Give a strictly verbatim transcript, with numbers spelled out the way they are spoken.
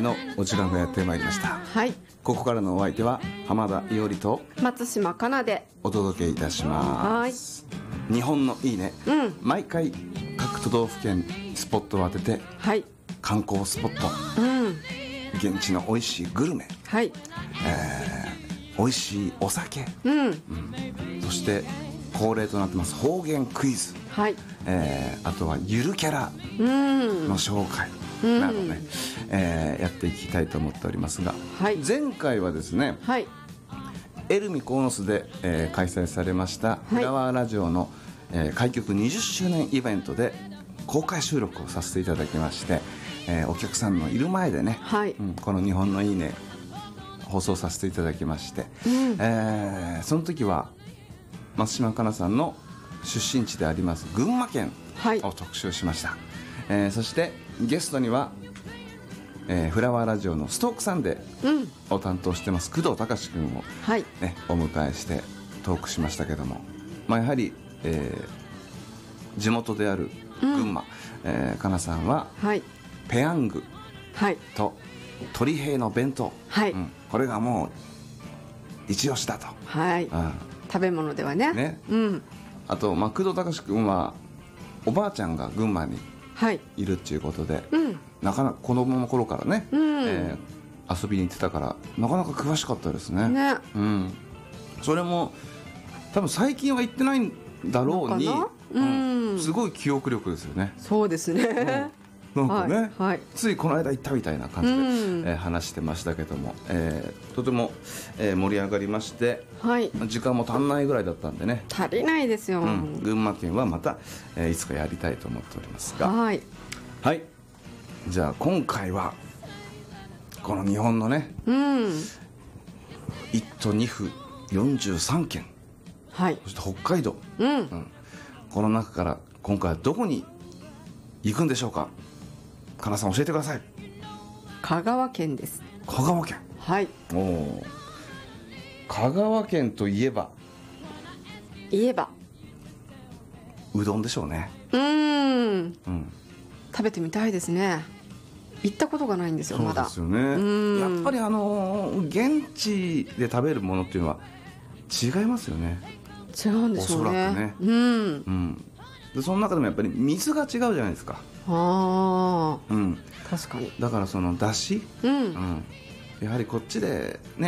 のお時間がやってまいりました。 はい、 ここからのお相手は浜田伊織と松島かなでお届けいたします。日本のいいね、 うん、 毎回各都道府県スポットを当てて、 はい、 観光スポット、 うん、 現地の美味しいグルメ、 はい、 えー、美味しいお酒、 うんうん、 そして恒例となってます方言クイズ、 はい、 えー、あとはゆるキャラの紹介などね、うん、えー、やっていきたいと思っておりますが、はい、前回はですね、はい、エルミ鴻巣で、えー、開催されましたフラワーラジオの、えー、開局にじゅっしゅうねんイベントで公開収録をさせていただきまして、えー、お客さんのいる前でね、はい、うん、この日本のいいね放送させていただきまして、うん、えー、その時は松島かなさんの出身地であります群馬県を特集しました、はい、えー、そしてゲストには、えー、フラワーラジオのストークサンデーを担当してます工藤隆君を、はい、ね、お迎えしてトークしましたけども、まあ、やはり、えー、地元である群馬、うん、えー、かなさんは、はい、ペヤングと鳥平の弁当、はい、うん、これがもう一押しだと、はい、うん、 食べ物では ね, ね、うん、 あと、まあ、工藤隆君はおばあちゃんが群馬にいるっていうことで、はい、うん、なかなか子供の頃からね、うん、えー、遊びに行ってたからなかなか詳しかったですね、ね、うん、それも多分最近は行ってないんだろうに、うん、すごい記憶力ですよね。 そうですね、 うん、なんかね、はいはい、ついこの間行ったみたいな感じで、うん、えー、話してましたけども、えー、とても、えー、盛り上がりまして、はい、時間も足んないぐらいだったんでね、 足りないですよ、うん、 群馬県はまた、えー、いつかやりたいと思っておりますが、 はい、 はい、じゃあ今回はこの日本のね、うん、いっ都に府よんじゅうさんけん、はい、そして北海道、うんうん、この中から今回はどこに行くんでしょうか。かなさん教えてください。 香川県です。 香川県、はい、お香川県といえば言えばうどんでしょうね。 うーん、うん、食べてみたいですね。行ったことがないんですよ、まだ。 そうですよね。うん、やっぱりあのー、現地で食べるものっていうのは違いますよね。 違うんでしょうね、おそらくね、うん、うん、 でその中でもやっぱり水が違うじゃないですか。 ああ、 うん、 確かに。 だからそのだし、うんうん、やはりこっちでね